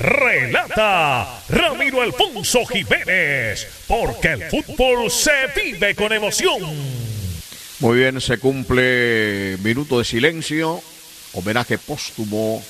relata Ramiro Alfonso Jiménez, porque el fútbol se vive con emoción. Muy bien, se cumple minuto de silencio, homenaje póstumo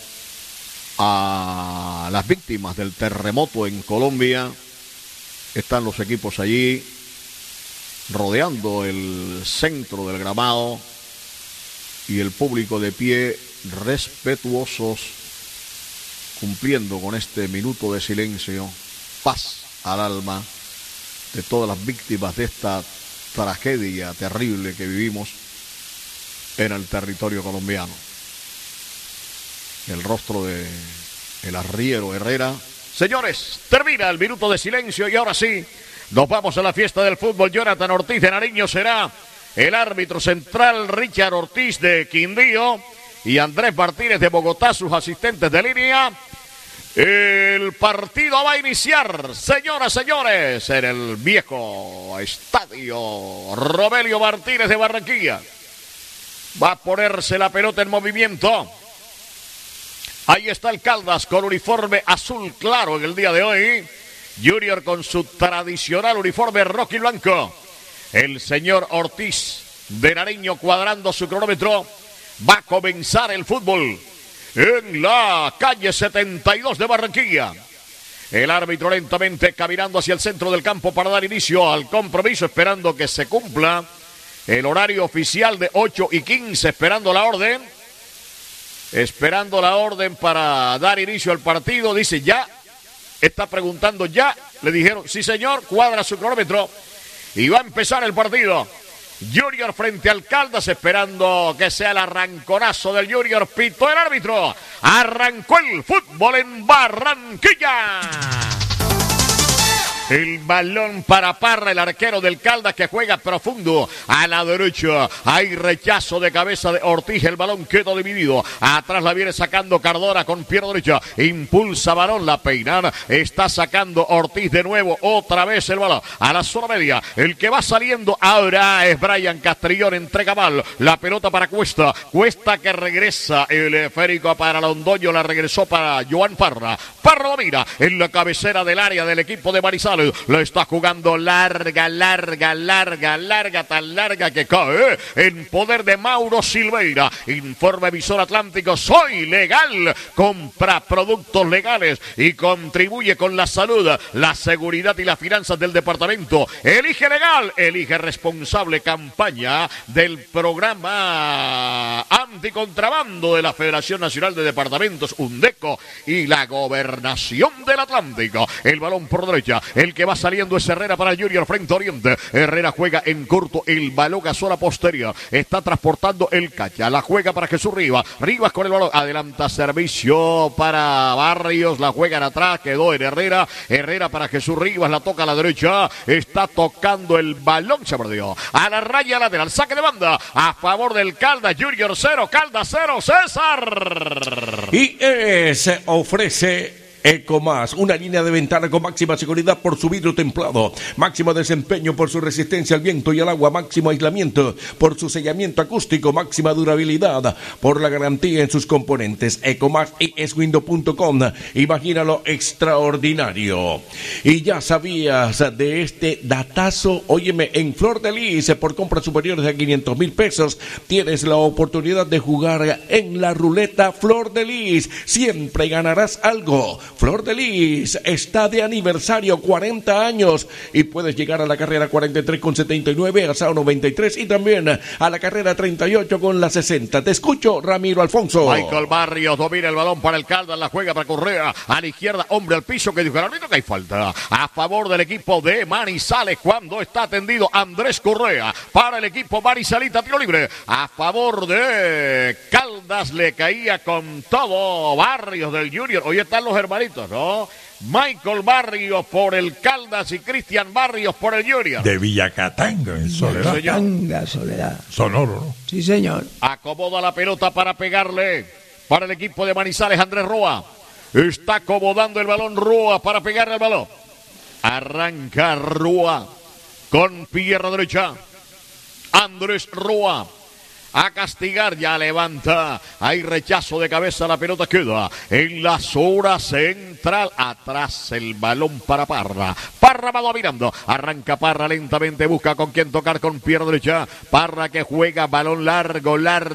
a las víctimas del terremoto en Colombia. Están los equipos allí rodeando el centro del gramado y el público de pie, respetuosos, cumpliendo con este minuto de silencio, paz al alma de todas las víctimas de esta tragedia terrible que vivimos en el territorio colombiano. El rostro de el arriero Herrera. Señores, termina el minuto de silencio y ahora sí, nos vamos a la fiesta del fútbol. Jonathan Ortiz de Nariño será el árbitro central, Richard Ortiz de Quindío y Andrés Martínez de Bogotá, sus asistentes de línea. El partido va a iniciar, señoras, señores, en el viejo estadio Romelio Martínez de Barranquilla. Va a ponerse la pelota en movimiento. Ahí está el Caldas con uniforme azul claro en el día de hoy. Junior con su tradicional uniforme rojo y blanco. El señor Ortiz de Nariño cuadrando su cronómetro. Va a comenzar el fútbol en la calle 72 de Barranquilla. El árbitro lentamente caminando hacia el centro del campo para dar inicio al compromiso, esperando que se cumpla el horario oficial de 8:15, esperando la orden para dar inicio al partido. Dice ya, está preguntando ya, le dijeron sí señor, cuadra su cronómetro y va a empezar el partido. Junior frente al Caldas, esperando que sea el arranconazo del Junior. Pitó el árbitro, arrancó el fútbol en Barranquilla. El balón para Parra, el arquero del Caldas, que juega profundo a la derecha. Hay rechazo de cabeza de Ortiz. El balón quedó dividido. Atrás la viene sacando Cardona con pierna derecha. Impulsa balón, la peinada. Está sacando Ortiz de nuevo. Otra vez el balón a la zona media. El que va saliendo ahora es Brian Castrillón. Entrega mal la pelota para Cuesta. Cuesta que regresa. El esférico para Londoño. La regresó para Joan Parra. Parra domina en la cabecera del área del equipo de Manizales. Lo está jugando larga, tan larga que cae en poder de Mauro Silveira. Informe Emisor Atlántico, soy legal. Compra productos legales y contribuye con la salud, la seguridad y las finanzas del departamento. Elige legal, elige responsable. Campaña del programa anticontrabando de la Federación Nacional de Departamentos, UNDECO, y la Gobernación del Atlántico. El balón por derecha, el que va saliendo es Herrera para el Junior frente a Oriente. Herrera juega en corto, el balón a zona posterior. Está transportando el Cacha, la juega para Jesús Rivas. Rivas con el balón, adelanta servicio para Barrios, la juegan atrás, quedó en Herrera. Herrera para Jesús Rivas, la toca a la derecha. Está tocando el balón, se perdió. A la raya lateral, saque de banda a favor del Caldas. Junior 0, Caldas 0, César. Y se ofrece Ecomás, una línea de ventana con máxima seguridad por su vidrio templado, máximo desempeño por su resistencia al viento y al agua, máximo aislamiento por su sellamiento acústico, máxima durabilidad por la garantía en sus componentes. Ecomás y eswindo.com, imagínalo extraordinario. Y ya sabías de este datazo, óyeme, en Flor de Lis, por compras superiores a 500,000 pesos, tienes la oportunidad de jugar en la ruleta Flor de Lis, siempre ganarás algo. Flor de Lis está de aniversario, 40 años, y puedes llegar a la carrera 43 con 79, a SAO 93 y también a la carrera 38 con la 60. Te escucho, Ramiro Alfonso. Michael Barrios domina el balón para el Caldas, la juega para Correa, a la izquierda, hombre al piso, que dijo el árbitro que hay falta a favor del equipo de Manizales cuando está atendido Andrés Correa. Para el equipo Manizalita, tiro libre a favor de Caldas, le caía con todo Barrios del Junior. Hoy están los hermanitos, ¿no? Michael Barrios por el Caldas y Cristian Barrios por el Junior. De Villacatanga, en Soledad. Villacatanga, Soledad. Sonoro, ¿no? Sí, señor. Acomoda la pelota para pegarle para el equipo de Manizales, Andrés Roa. Está acomodando el balón Roa para pegarle el balón. Arranca Roa con pierna derecha. Andrés Roa a castigar, ya levanta, hay rechazo de cabeza, la pelota queda en la zona central, atrás el balón para Parra, Parra va dominando, arranca Parra lentamente, busca con quién tocar con pierna derecha, Parra que juega, balón largo,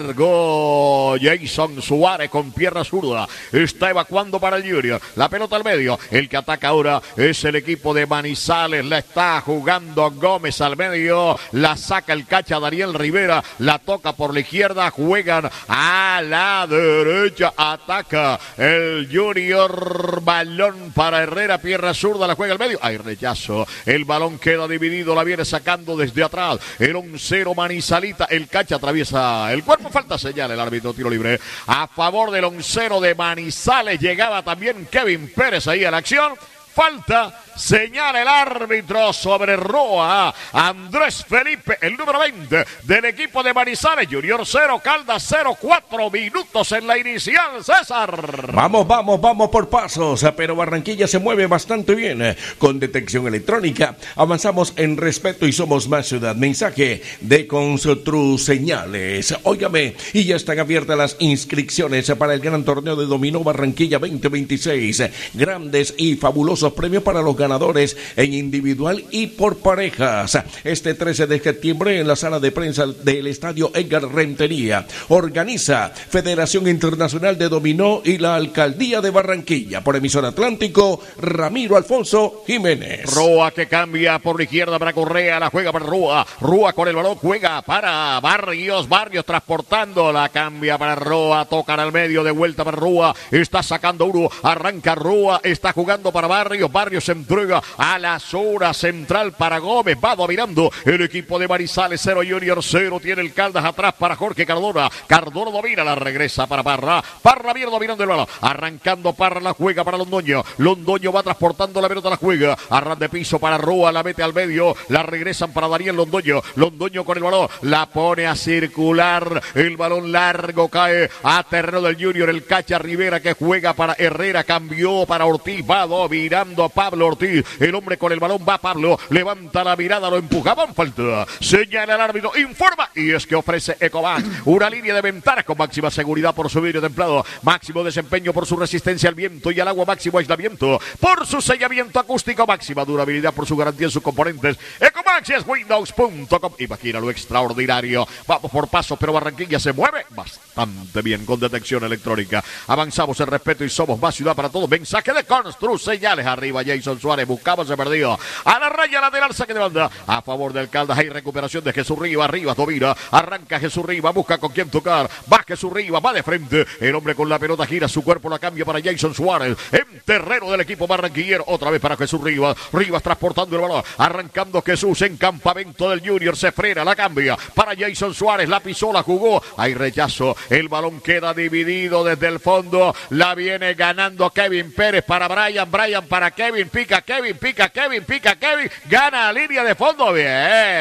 Jason Suárez con pierna zurda, está evacuando para el Junior, la pelota al medio, el que ataca ahora es el equipo de Manizales, la está jugando Gómez al medio, la saca el cacha Daniel Rivera, la toca por la izquierda, juegan a la derecha, ataca el Junior, balón para Herrera, pierna zurda, la juega al medio, hay rechazo, el balón queda dividido, la viene sacando desde atrás, el 11 Manizalita, el cacha atraviesa el cuerpo, falta señal, el árbitro, tiro libre a favor del 11 de Manizales, llegaba también Kevin Pérez ahí a la acción. Falta, señala el árbitro sobre Roa, Andrés Felipe, el número 20 del equipo de Manizales, Junior 0, Caldas 0, 4 minutos en la inicial, César. Vamos por pasos, pero Barranquilla se mueve bastante bien con detección electrónica. Avanzamos en respeto y somos más ciudad. Mensaje de Construseñales. Óigame, y ya están abiertas las inscripciones para el gran torneo de dominó Barranquilla 2026. Grandes y fabulosos premios para los ganadores en individual y por parejas. Este 13 de septiembre en la sala de prensa del estadio Edgar Rentería. Organiza Federación Internacional de Dominó y la Alcaldía de Barranquilla. Por emisor Atlántico, Ramiro Alfonso Jiménez. Roa que cambia por la izquierda para Correa, la juega para Roa. Roa con el balón juega para Barrios transportando, la cambia para Roa, tocan al medio, de vuelta para Roa, está sacando uno, arranca Roa, está jugando para Barrios se entrega a la zona central para Gómez, va dominando el equipo de Manizales, 0 Junior 0, tiene el Caldas atrás para Jorge Cardona domina, la regresa para Parra viene dominando el balón, arrancando Parra, la juega para Londoño va transportando la pelota, la juega, arran de piso para Roa, la mete al medio, la regresan para Daniel Londoño con el balón, la pone a circular, el balón largo cae a terreno del Junior, el cacha Rivera que juega para Herrera, cambió para Ortiz, va dominando Pablo Ortiz, el hombre con el balón va Pablo, levanta la mirada, lo empujaban, falta, señala el árbitro, informa, y es que ofrece Ecomax, una línea de ventanas con máxima seguridad por su vidrio templado, máximo desempeño por su resistencia al viento y al agua, máximo aislamiento por su sellamiento acústico, máxima durabilidad por su garantía en sus componentes. Ecomax es Windows.com, imagina lo extraordinario, vamos por pasos, pero Barranquilla se mueve bastante bien con detección electrónica, avanzamos en respeto y somos más ciudad para todos. Mensaje de Construseñales, arriba Jason Suárez, buscaba, se perdió, a la raya lateral, saque de banda, a favor del Caldas, hay recuperación de Jesús Rivas domina, arranca Jesús Rivas, busca con quién tocar, va Jesús Rivas, va de frente, el hombre con la pelota gira su cuerpo, la cambia para Jason Suárez, en terreno del equipo barranquillero, otra vez para Jesús Rivas transportando el balón, arrancando Jesús en campamento del Junior, se frena, la cambia para Jason Suárez, la pisó, la jugó, hay rechazo, el balón queda dividido desde el fondo, la viene ganando Kevin Pérez para Brian para Kevin, pica Kevin, gana la línea de fondo, bien.